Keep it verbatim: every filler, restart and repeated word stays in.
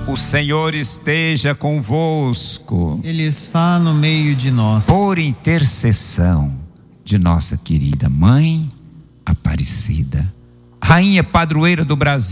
O Senhor esteja convosco. Ele está no meio de nós. Por intercessão de nossa querida Mãe Aparecida, Rainha Padroeira do Brasil,